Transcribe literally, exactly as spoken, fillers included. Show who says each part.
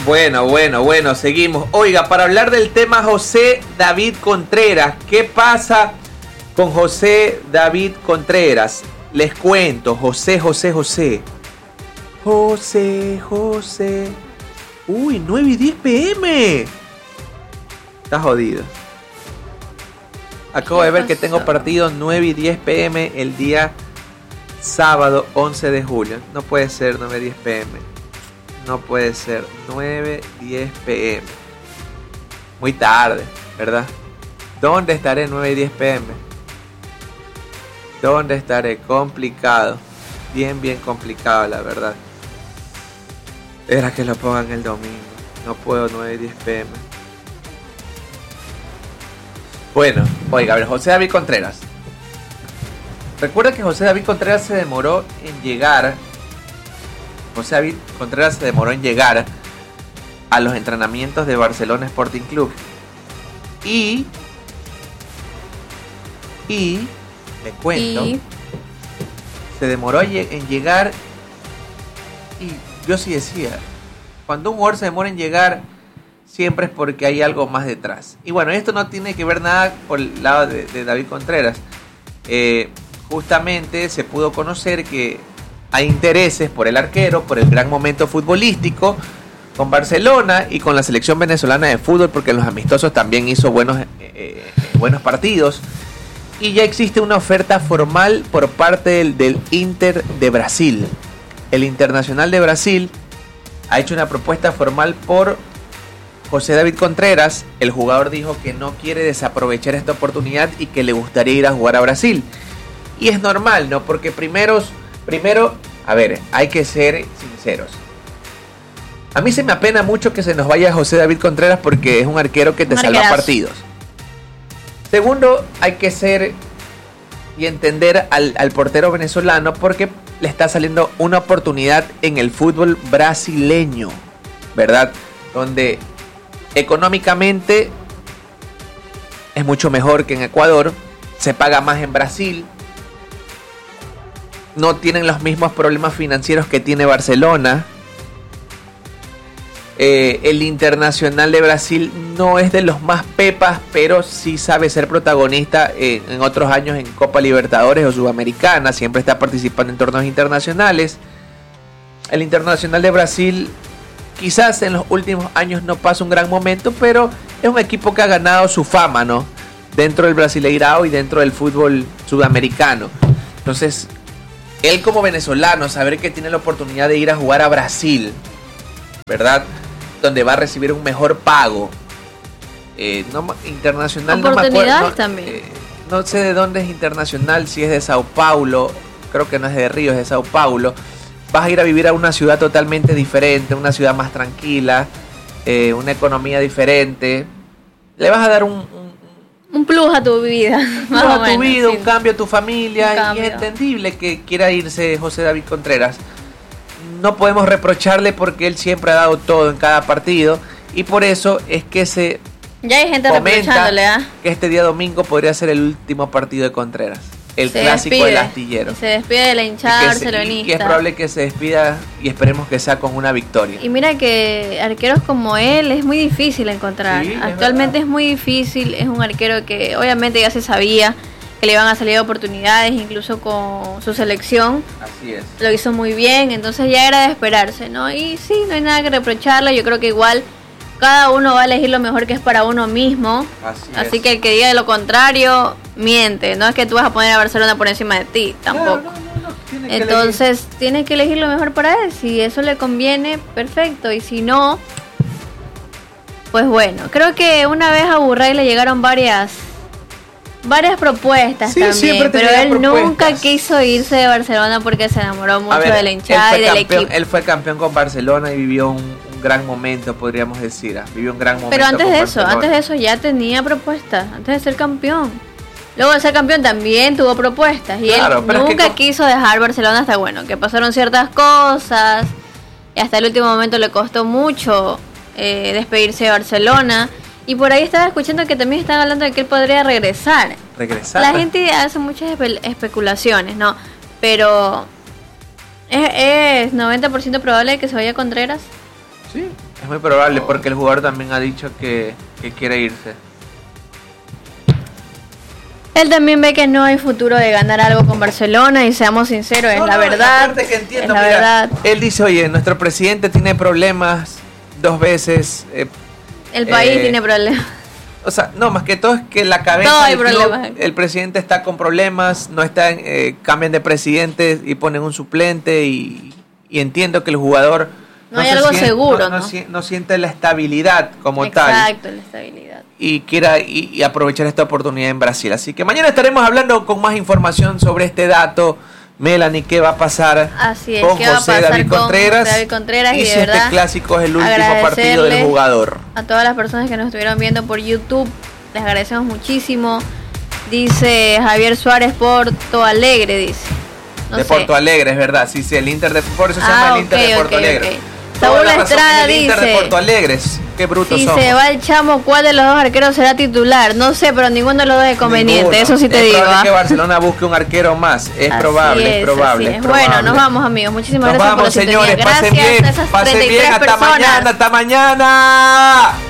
Speaker 1: Bueno, bueno, bueno, seguimos. Oiga, para hablar del tema José David Contreras, ¿qué pasa con José David Contreras? Les cuento, José, José, José. José, José. Uy, nueve y diez pm. Está jodido. Acabo de ver que tengo partido nueve y diez pm el día sábado once de julio. No puede ser nueve y diez pm. No puede ser nueve y diez pm. Muy tarde, ¿verdad? ¿Dónde estaré nueve y diez pm? ¿Dónde estaré? Complicado. Bien, bien complicado, la verdad. Era que lo pongan el domingo. No puedo nueve y diez pm. Bueno, oiga, a ver, José David Contreras. Recuerda que José David Contreras se demoró en llegar. José David Contreras se demoró en llegar a los entrenamientos de Barcelona Sporting Club. Y. Y. Le cuento. Y... Se demoró en llegar. Y yo sí decía. Cuando un jugador se demora en llegar, siempre es porque hay algo más detrás. Y bueno, esto no tiene que ver nada por el lado de, de David Contreras. Eh, justamente se pudo conocer que hay intereses por el arquero, por el gran momento futbolístico con Barcelona y con la selección venezolana de fútbol, porque en los amistosos también hizo buenos, eh, buenos partidos. Y ya existe una oferta formal por parte del, del Inter de Brasil. El Internacional de Brasil ha hecho una propuesta formal por José David Contreras. El jugador dijo que no quiere desaprovechar esta oportunidad y que le gustaría ir a jugar a Brasil. Y es normal, ¿no? Porque primero, primero, a ver, hay que ser sinceros. A mí se me apena mucho que se nos vaya José David Contreras porque es un arquero que te salva partidos. Segundo, hay que ser y entender al, al portero venezolano porque le está saliendo una oportunidad en el fútbol brasileño, ¿verdad? Donde económicamente es mucho mejor que en Ecuador, se paga más en Brasil, no tienen los mismos problemas financieros que tiene Barcelona. Eh, el Internacional de Brasil no es de los más pepas, pero sí sabe ser protagonista en, en otros años en Copa Libertadores o Sudamericana. Siempre está participando en torneos internacionales. El Internacional de Brasil quizás en los últimos años no pasa un gran momento, pero es un equipo que ha ganado su fama, ¿no? Dentro del Brasileirao y dentro del fútbol sudamericano. Entonces, él como venezolano, saber que tiene la oportunidad de ir a jugar a Brasil, ¿verdad? Donde va a recibir un mejor pago. Eh, no, internacional no me acuerdo. No,
Speaker 2: también.
Speaker 1: Eh, no sé de dónde es Internacional, si es de Sao Paulo. Creo que no es de Río, es de Sao Paulo. Vas a ir a vivir a una ciudad totalmente diferente, una ciudad más tranquila, eh, una economía diferente. Le vas a dar un, un,
Speaker 2: un plus a tu vida.
Speaker 1: Un plus a tu
Speaker 2: menos,
Speaker 1: vida,
Speaker 2: sí.
Speaker 1: un cambio a tu familia.
Speaker 2: Cambio.
Speaker 1: Y es entendible que quiera irse José David Contreras. No podemos reprocharle porque él siempre ha dado todo en cada partido. Y por eso es que se
Speaker 2: ya hay gente reprochándole, ¿eh?
Speaker 1: que este día domingo podría ser el último partido de Contreras. El
Speaker 2: se
Speaker 1: clásico
Speaker 2: despide,
Speaker 1: del astillero.
Speaker 2: Se despide de la hinchada barcelonista.
Speaker 1: Y que es probable que se despida y esperemos que sea con una victoria.
Speaker 2: Y mira que arqueros como él es muy difícil encontrar.
Speaker 1: Sí,
Speaker 2: Actualmente
Speaker 1: es,
Speaker 2: es muy difícil. Es un arquero que obviamente ya se sabía que le iban a salir oportunidades, incluso con su selección.
Speaker 1: Así es.
Speaker 2: Lo hizo muy bien, entonces ya era de esperarse, ¿no? Y sí, no hay nada que reprocharle. Yo creo que igual cada uno va a elegir lo mejor que es para uno mismo.
Speaker 1: Así,
Speaker 2: Así
Speaker 1: es.
Speaker 2: que el que diga de lo contrario, miente. No es que tú vas a poner a Barcelona por encima de ti, tampoco.
Speaker 1: Claro, no, no, no. Tiene
Speaker 2: Entonces, que tienes que elegir lo mejor para él. Si eso le conviene, perfecto. Y si no, pues bueno. Creo que una vez a Burray le llegaron varias varias propuestas
Speaker 1: sí,
Speaker 2: también, pero él
Speaker 1: propuestas.
Speaker 2: nunca quiso irse de Barcelona porque se enamoró mucho ver, de la hinchada y del
Speaker 1: campeón,
Speaker 2: equipo.
Speaker 1: Él fue campeón con Barcelona y vivió un, un gran momento, podríamos decir. ¿eh? Vivió un gran momento.
Speaker 2: Pero antes
Speaker 1: con
Speaker 2: de eso,
Speaker 1: Barcelona.
Speaker 2: antes de eso ya tenía propuestas, antes de ser campeón. Luego de ser campeón también tuvo propuestas y claro, él nunca es que... quiso dejar Barcelona hasta bueno, que pasaron ciertas cosas y hasta el último momento le costó mucho eh, despedirse de Barcelona. Y por ahí estaba escuchando que también están hablando de que él podría regresar.
Speaker 1: Regresar.
Speaker 2: La gente hace muchas espe- especulaciones, ¿no? Pero ¿es, es noventa por ciento probable de que se vaya Contreras?
Speaker 1: Sí, Es muy probable porque el jugador también ha dicho que, que quiere irse.
Speaker 2: Él también ve que no hay futuro de ganar algo con Barcelona y seamos sinceros,
Speaker 1: no,
Speaker 2: es la
Speaker 1: no,
Speaker 2: verdad.
Speaker 1: Que entiendo,
Speaker 2: es la
Speaker 1: mira,
Speaker 2: verdad.
Speaker 1: Él dice, oye, nuestro presidente tiene problemas dos veces. Eh,
Speaker 2: el país
Speaker 1: eh,
Speaker 2: tiene problemas.
Speaker 1: O sea, no, más que todo es que la cabeza
Speaker 2: del club,
Speaker 1: el presidente está con problemas, no está, eh, cambian de presidente y ponen un suplente y, y entiendo que el jugador
Speaker 2: no, no hay algo siente, seguro,
Speaker 1: no,
Speaker 2: ¿no?
Speaker 1: No, no siente la estabilidad como
Speaker 2: Exacto,
Speaker 1: tal.
Speaker 2: Exacto, la estabilidad.
Speaker 1: Y quiera y, y aprovechar esta oportunidad en Brasil. Así que mañana estaremos hablando con más información sobre este dato. Melanie, ¿qué va a pasar
Speaker 2: Así es,
Speaker 1: con
Speaker 2: ¿qué va
Speaker 1: José
Speaker 2: a pasar
Speaker 1: David
Speaker 2: con
Speaker 1: Contreras?
Speaker 2: José David Contreras?
Speaker 1: Y,
Speaker 2: y
Speaker 1: si
Speaker 2: de verdad,
Speaker 1: este clásico es el último partido del jugador.
Speaker 2: A todas las personas que nos estuvieron viendo por YouTube, les agradecemos muchísimo. Dice Javier Suárez, Porto Alegre, dice.
Speaker 1: No de sé. Porto Alegre, es verdad. Sí, sí, el Inter de por eso se ah, llama el Inter okay, de Porto okay, Alegre. Okay.
Speaker 2: Saúl Estrada dice,
Speaker 1: Inter de Porto Alegres. Qué bruto
Speaker 2: si
Speaker 1: somos.
Speaker 2: se va el Chamo, ¿cuál de los dos arqueros será titular? No sé, pero ninguno de los dos es conveniente. Ninguno. Eso sí te
Speaker 1: es
Speaker 2: digo.
Speaker 1: Es probable que Barcelona busque un arquero más. Es
Speaker 2: así
Speaker 1: probable, es, es probable,
Speaker 2: es.
Speaker 1: es probable.
Speaker 2: Bueno, nos vamos, amigos. Muchísimas
Speaker 1: nos
Speaker 2: gracias
Speaker 1: vamos,
Speaker 2: por la
Speaker 1: señores.
Speaker 2: Gracias
Speaker 1: pasen bien,
Speaker 2: a esas
Speaker 1: pasen
Speaker 2: treinta y tres
Speaker 1: bien. Hasta
Speaker 2: personas.
Speaker 1: mañana, hasta mañana.